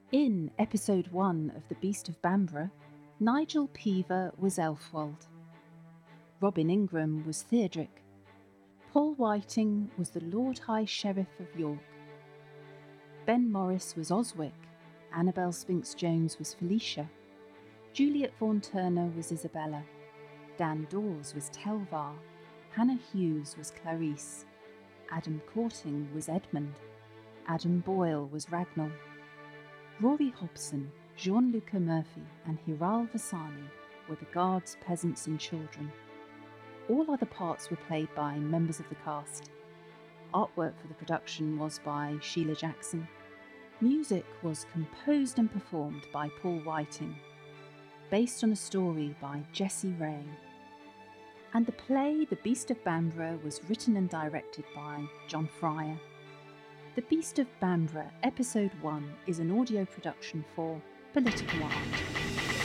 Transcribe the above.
In episode 1 of The Beast of Bamborough, Nigel Peaver was Elfwald. Robin Ingram was Theodric. Paul Whiting was the Lord High Sheriff of York. Ben Morris was Oswick. Annabel Spinks-Jones was Felicia. Juliet Vaughan Turner was Isabella. Dan Dawes was Telvar. Hannah Hughes was Clarice. Adam Courting was Edmund. Adam Boyle was Ragnall. Rory Hobson, Jean-Luca Murphy and Hiral Vasani were the guards, peasants and children. All other parts were played by members of the cast. Artwork for the production was by Sheila Jackson. Music was composed and performed by Paul Whiting, based on a story by Jessie Ray. And the play The Beast of Bamborough was written and directed by John Fryer. The Beast of Bamborough, Episode 1 is an audio production for Political Art.